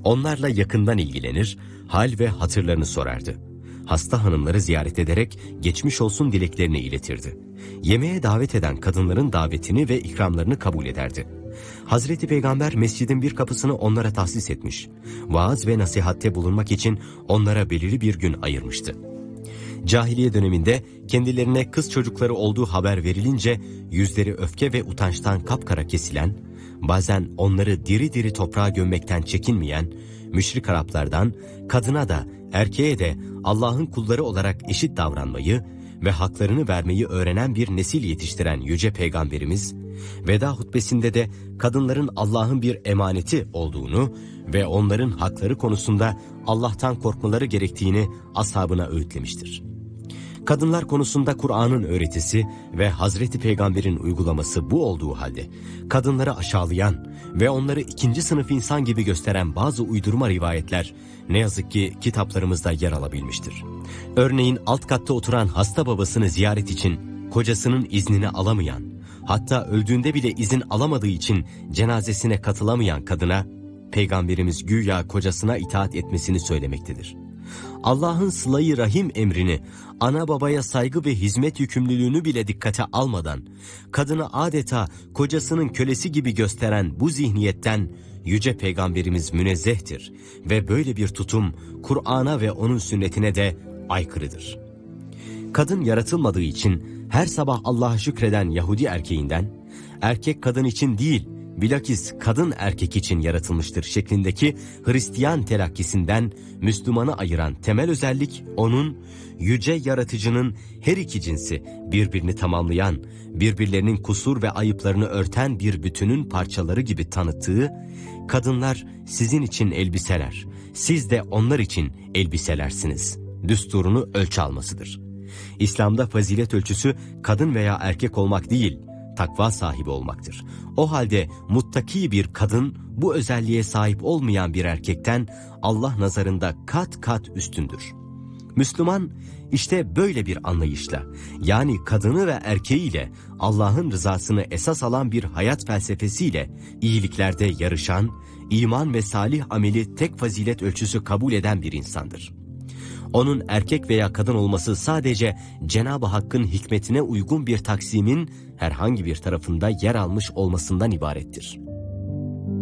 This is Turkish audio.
Onlarla yakından ilgilenir, hal ve hatırlarını sorardı. Hasta hanımları ziyaret ederek geçmiş olsun dileklerini iletirdi. Yemeğe davet eden kadınların davetini ve ikramlarını kabul ederdi. Hazreti Peygamber mescidin bir kapısını onlara tahsis etmiş. Vaaz ve nasihatte bulunmak için onlara belirli bir gün ayırmıştı. Cahiliye döneminde kendilerine kız çocukları olduğu haber verilince yüzleri öfke ve utançtan kapkara kesilen, bazen onları diri diri toprağa gömmekten çekinmeyen müşrik Araplardan kadına da erkeğe de Allah'ın kulları olarak eşit davranmayı ve haklarını vermeyi öğrenen bir nesil yetiştiren Yüce Peygamberimiz, veda hutbesinde de kadınların Allah'ın bir emaneti olduğunu ve onların hakları konusunda Allah'tan korkmaları gerektiğini ashabına öğütlemiştir. Kadınlar konusunda Kur'an'ın öğretisi ve Hazreti Peygamber'in uygulaması bu olduğu halde, kadınları aşağılayan ve onları ikinci sınıf insan gibi gösteren bazı uydurma rivayetler ne yazık ki kitaplarımızda yer alabilmiştir. Örneğin alt katta oturan hasta babasını ziyaret için kocasının iznini alamayan, hatta öldüğünde bile izin alamadığı için cenazesine katılamayan kadına, Peygamberimiz güya kocasına itaat etmesini söylemektedir. Allah'ın sıla-i rahim emrini, ana babaya saygı ve hizmet yükümlülüğünü bile dikkate almadan, kadını adeta kocasının kölesi gibi gösteren bu zihniyetten Yüce Peygamberimiz münezzehtir ve böyle bir tutum Kur'an'a ve onun sünnetine de aykırıdır. Kadın yaratılmadığı için her sabah Allah'a şükreden Yahudi erkeğinden, erkek kadın için değil, bilakis kadın erkek için yaratılmıştır şeklindeki Hristiyan telakkisinden Müslümanı ayıran temel özellik, onun yüce yaratıcının her iki cinsi birbirini tamamlayan, birbirlerinin kusur ve ayıplarını örten bir bütünün parçaları gibi tanıttığı, kadınlar sizin için elbiseler, siz de onlar için elbiselersiniz düsturunu ölçü almasıdır. İslam'da fazilet ölçüsü kadın veya erkek olmak değil, takva sahibi olmaktır. O halde muttaki bir kadın bu özelliğe sahip olmayan bir erkekten Allah nazarında kat kat üstündür. Müslüman işte böyle bir anlayışla, yani kadını ve erkeğiyle Allah'ın rızasını esas alan bir hayat felsefesiyle iyiliklerde yarışan, iman ve salih ameli tek fazilet ölçüsü kabul eden bir insandır. Onun erkek veya kadın olması sadece Cenab-ı Hakk'ın hikmetine uygun bir taksimin herhangi bir tarafında yer almış olmasından ibarettir.